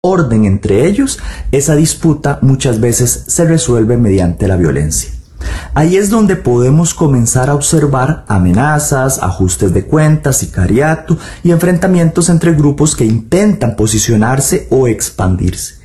orden entre ellos, esa disputa muchas veces se resuelve mediante la violencia. Ahí es donde podemos comenzar a observar amenazas, ajustes de cuentas, sicariato y enfrentamientos entre grupos que intentan posicionarse o expandirse.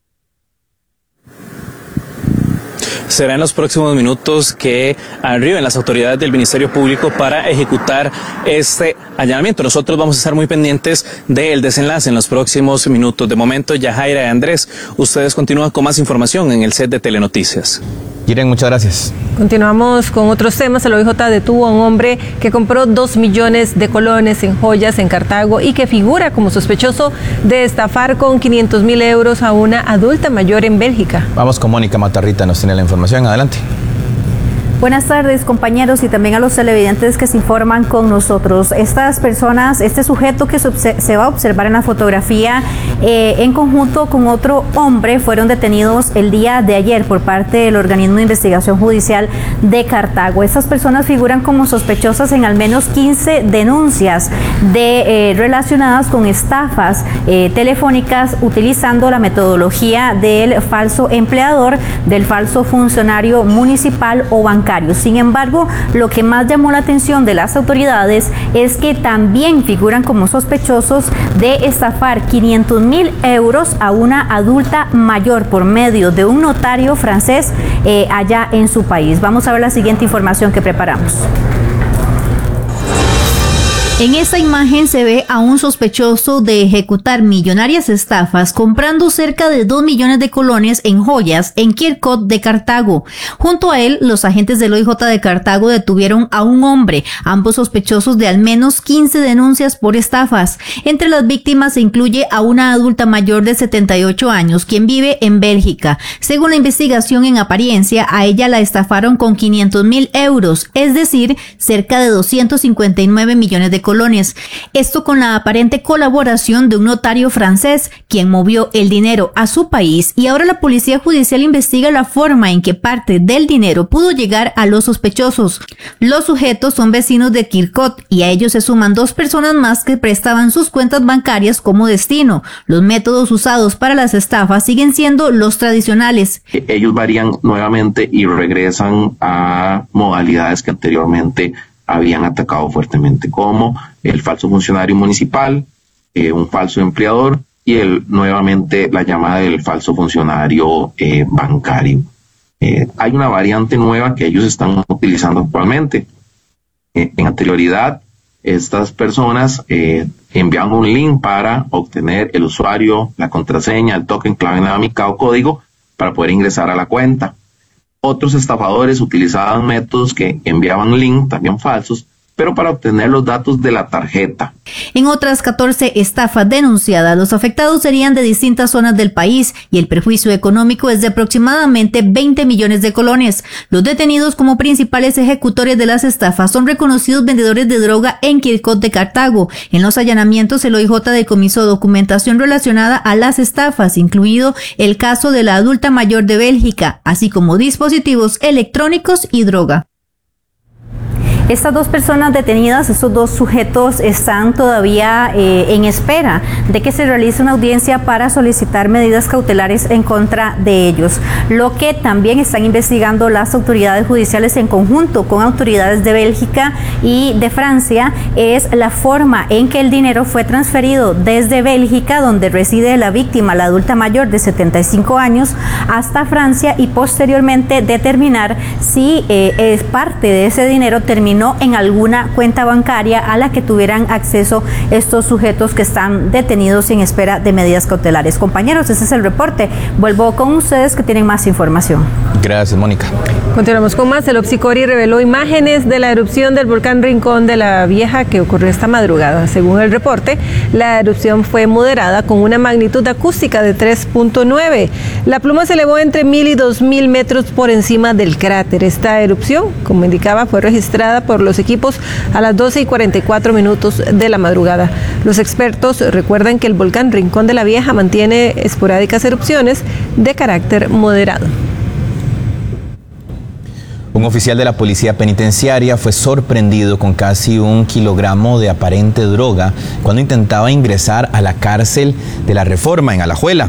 Será en los próximos minutos que arriben las autoridades del Ministerio Público para ejecutar este allanamiento. Nosotros vamos a estar muy pendientes del desenlace en los próximos minutos. De momento, Yajaira y Andrés, ustedes continúan con más información en el set de Telenoticias. Jiren, muchas gracias. Continuamos con otros temas. El OIJ detuvo a un hombre que compró 2 millones de colones en joyas en Cartago y que figura como sospechoso de estafar con 500.000 euros a una adulta mayor en Bélgica. Vamos con Mónica Matarrita, nos tiene la información. Adelante. Buenas tardes, compañeros, y también a los televidentes que se informan con nosotros. Estas personas, este sujeto que se va a observar en la fotografía, en conjunto con otro hombre, fueron detenidos el día de ayer por parte del organismo de investigación judicial de Cartago. Estas personas figuran como sospechosas en al menos 15 denuncias relacionadas con estafas telefónicas utilizando la metodología del falso empleador, del falso funcionario municipal o bancario. Sin embargo, lo que más llamó la atención de las autoridades es que también figuran como sospechosos de estafar 500.000 euros a una adulta mayor por medio de un notario francés allá en su país. Vamos a ver la siguiente información que preparamos. En esta imagen se ve a un sospechoso de ejecutar millonarias estafas comprando cerca de 2 millones de colones en joyas en Kirkot de Cartago. Junto a él, los agentes del OIJ de Cartago detuvieron a un hombre, ambos sospechosos de al menos 15 denuncias por estafas. Entre las víctimas se incluye a una adulta mayor de 78 años, quien vive en Bélgica. Según la investigación, en apariencia, a ella la estafaron con 500.000 euros, es decir, cerca de 259 millones de colones. Esto con la aparente colaboración de un notario francés, quien movió el dinero a su país, y ahora la Policía Judicial investiga la forma en que parte del dinero pudo llegar a los sospechosos. Los sujetos son vecinos de Kirkot y a ellos se suman 2 personas más que prestaban sus cuentas bancarias como destino. Los métodos usados para las estafas siguen siendo los tradicionales. Ellos varían nuevamente y regresan a modalidades que anteriormente habían atacado fuertemente, como el falso funcionario municipal, un falso empleador y nuevamente la llamada del falso funcionario bancario. Hay una variante nueva que ellos están utilizando actualmente. En anterioridad, estas personas enviaban un link para obtener el usuario, la contraseña, el token, clave dinámica o código para poder ingresar a la cuenta. Otros estafadores utilizaban métodos que enviaban links, también falsos, pero para obtener los datos de la tarjeta. En otras 14 estafas denunciadas, los afectados serían de distintas zonas del país y el perjuicio económico es de aproximadamente 20 millones de colones. Los detenidos como principales ejecutores de las estafas son reconocidos vendedores de droga en Kirkot de Cartago. En los allanamientos, el OIJ decomisó documentación relacionada a las estafas, incluido el caso de la adulta mayor de Bélgica, así como dispositivos electrónicos y droga. Estas 2 personas detenidas, estos 2 sujetos, están todavía en espera de que se realice una audiencia para solicitar medidas cautelares en contra de ellos. Lo que también están investigando las autoridades judiciales en conjunto con autoridades de Bélgica y de Francia es la forma en que el dinero fue transferido desde Bélgica, donde reside la víctima, la adulta mayor de 75 años, hasta Francia, y posteriormente determinar si parte de ese dinero terminó en alguna cuenta bancaria a la que tuvieran acceso estos sujetos que están detenidos en espera de medidas cautelares. Compañeros, ese es el reporte. Vuelvo con ustedes que tienen más información. Gracias, Mónica. Continuamos con más. El Opsicori reveló imágenes de la erupción del volcán Rincón de la Vieja que ocurrió esta madrugada. Según el reporte, la erupción fue moderada con una magnitud acústica de 3.9. La pluma se elevó entre 1.000 y 2.000 metros por encima del cráter. Esta erupción, como indicaba, fue registrada por los equipos a las 12:44 de la madrugada. Los expertos recuerdan que el volcán Rincón de la Vieja mantiene esporádicas erupciones de carácter moderado. Un oficial de la policía penitenciaria fue sorprendido con casi 1 kilogramo de aparente droga cuando intentaba ingresar a la cárcel de la Reforma en Alajuela.